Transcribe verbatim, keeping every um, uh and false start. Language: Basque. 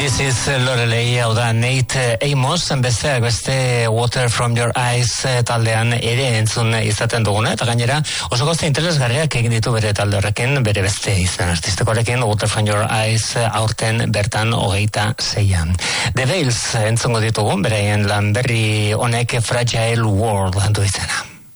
This is Lorelei, hau da Nate Amos, besteak beste Water from Your Eyes taldean ere entzun izaten duguna, eta gainera oso gozte interesgarriak egin ditu bere talde horrekin, bere beste izan artistikorekin, Water from Your Eyes aurten bertan hogeita zeian. The Veils entzungo ditugu, bereien lan berri honek Fragile World du izena.